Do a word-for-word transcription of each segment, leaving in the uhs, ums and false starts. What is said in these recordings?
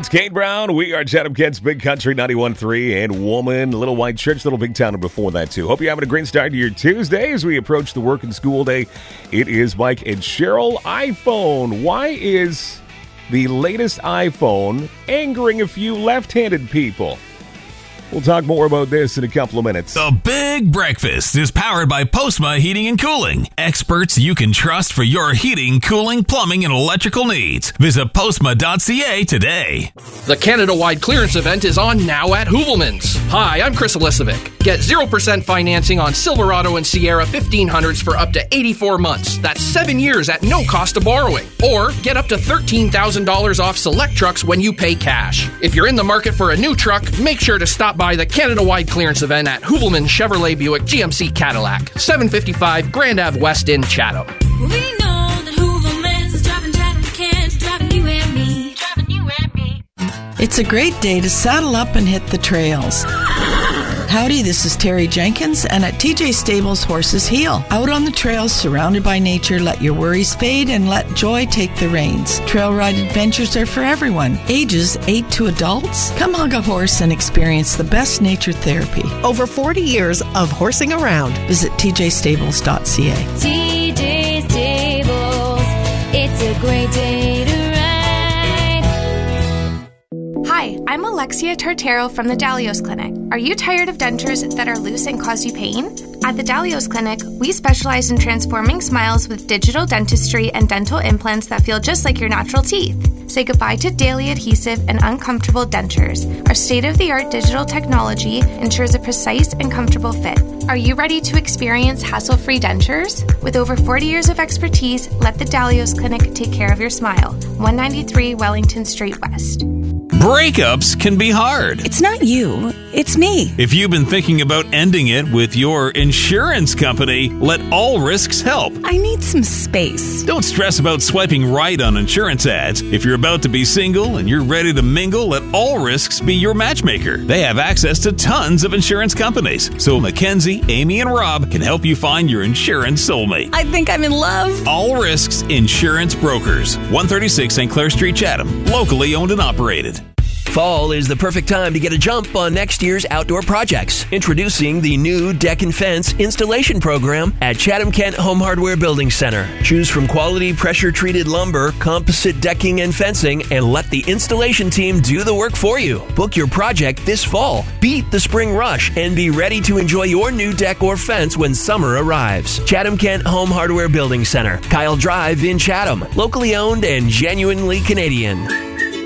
It's Kate Brown. We are Chatham Kent's Big Country ninety-one point three and Woman, Little White Church, Little Big Town, and before that, too. Hope you're having a great start to your Tuesday as we approach the work and school day. It is Mike and Cheryl. iPhone. Why is the latest iPhone angering a few left-handed people? We'll talk more about this in a couple of minutes. The Big Breakfast is powered by Postma Heating and Cooling. Experts you can trust for your heating, cooling, plumbing, and electrical needs. Visit postma dot c a today. The Canada-wide clearance event is on now at Hoovelmans. Hi, I'm Chris Elisovic. Get zero percent financing on Silverado and Sierra fifteen hundreds for up to eighty-four months. That's seven years at no cost of borrowing. Or get up to thirteen thousand dollars off select trucks when you pay cash. If you're in the market for a new truck, make sure to stop by the Canada-wide clearance event at Hoovelman Chevrolet Buick G M C Cadillac, seven fifty-five Grand Ave West in Chatham. We know that Hoovelmans is driving Chatham Kent, driving you and me, driving you and me. It's a great day to saddle up and hit the trails. Howdy, this is Terry Jenkins, and at T J Stables Horses Heal. Out on the trails, surrounded by nature, let your worries fade and let joy take the reins. Trail ride adventures are for everyone, ages eight to adults. Come hug a horse and experience the best nature therapy. Over forty years of horsing around. Visit t j stables dot c a. T J Stables, it's a great day to ride. Hi, I'm Alexia Tartaro from the Dalios Clinic. Are you tired of dentures that are loose and cause you pain? At the Dalios Clinic, we specialize in transforming smiles with digital dentistry and dental implants that feel just like your natural teeth. Say goodbye to daily adhesive and uncomfortable dentures. Our state-of-the-art digital technology ensures a precise and comfortable fit. Are you ready to experience hassle-free dentures? With over forty years of expertise, let the Dalios Clinic take care of your smile. one ninety-three Wellington Street West. Breakups can be hard. It's not you, it's me. If you've been thinking about ending it with your insurance company, let All Risks help. I need some space. Don't stress about swiping right on insurance ads. If you're about to be single and you're ready to mingle, let All Risks be your matchmaker. They have access to tons of insurance companies. So Mackenzie, Amy, and Rob can help you find your insurance soulmate. I think I'm in love. All Risks Insurance Brokers. one thirty-six Saint Clair Street, Chatham. Locally owned and operated. Fall is the perfect time to get a jump on next year's outdoor projects. Introducing the new Deck and Fence installation program at Chatham Kent Home Hardware Building Center. Choose from quality pressure-treated lumber, composite decking and fencing, and let the installation team do the work for you. Book your project this fall. Beat the spring rush and be ready to enjoy your new deck or fence when summer arrives. Chatham Kent Home Hardware Building Center, Kyle Drive in Chatham. Locally owned and genuinely Canadian.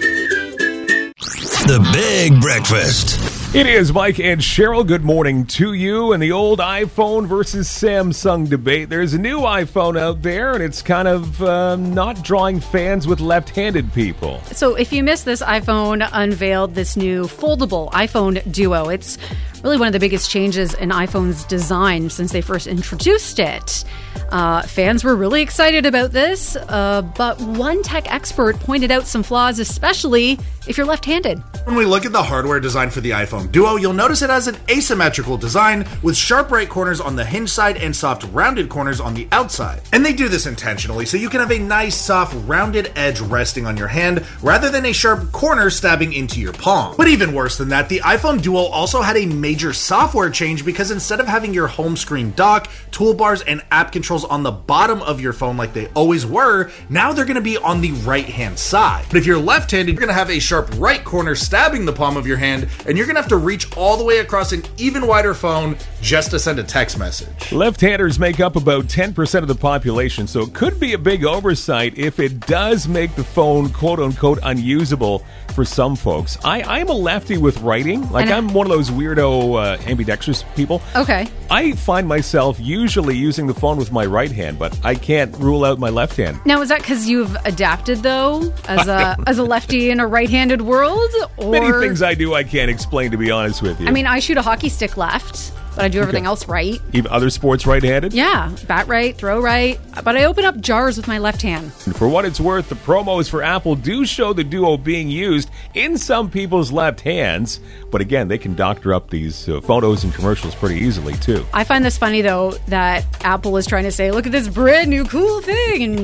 The Big Breakfast. It is Mike and Cheryl. Good morning to you. And the old iPhone versus Samsung debate. There's a new iPhone out there, and it's kind of uh, not drawing fans with left-handed people. So if you missed this, iPhone unveiled this new foldable iPhone Duo. It's really one of the biggest changes in iPhone's design since they first introduced it. Uh, fans were really excited about this, uh, but one tech expert pointed out some flaws, especially if you're left-handed. When we look at the hardware design for the iPhone Duo, you'll notice it has an asymmetrical design with sharp right corners on the hinge side and soft rounded corners on the outside. And they do this intentionally so you can have a nice soft rounded edge resting on your hand rather than a sharp corner stabbing into your palm. But even worse than that, the iPhone Duo also had a major software change because instead of having your home screen dock, toolbars, and app controls on the bottom of your phone like they always were, now they're going to be on the right hand side. But if you're left-handed, you're going to have a sharp right corner stabbing the palm of your hand, and you're going to have to reach all the way across an even wider phone just to send a text message. Left-handers make up about ten percent of the population, so it could be a big oversight if it does make the phone quote-unquote unusable for some folks. I, I'm a lefty with writing. Like, and I'm one of those weirdo uh, ambidextrous people. Okay. I find myself usually using the phone with my right hand, but I can't rule out my left hand. Now, is that because you've adapted, though, as a as a lefty in a right-handed world? Or... Many things I do I can't explain, to be honest with you. I mean, I shoot a hockey stick left, but I do everything okay. else right. Even other sports right-handed? Yeah, bat right, throw right, but I open up jars with my left hand. And for what it's worth, the promos for Apple do show the Duo being used in some people's left hands, but again, they can doctor up these uh, photos and commercials pretty easily, too. I find this funny, though, that Apple is trying to say, look at this brand new cool thing, and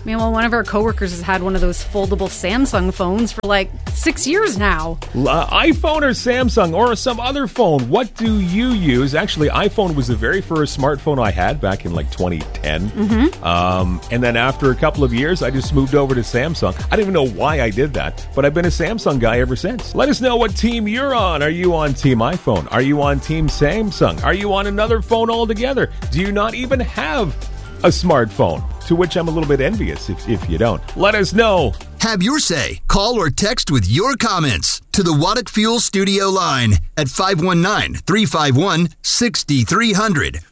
Meanwhile, one of our coworkers has had one of those foldable Samsung phones for like six years now. Uh, iPhone or Samsung or some other phone, what do you use? Actually, iPhone was the very first smartphone I had back in like twenty ten. Mm-hmm. Um, and then after a couple of years, I just moved over to Samsung. I don't even know why I did that, but I've been a Samsung guy ever since. Let us know what team you're on. Are you on Team iPhone? Are you on Team Samsung? Are you on another phone altogether? Do you not even have a smartphone? To which I'm a little bit envious if, if you don't. Let us know. Have your say. Call or text with your comments to the Waddick Fuel Studio line at five one nine, three five one, six three zero zero.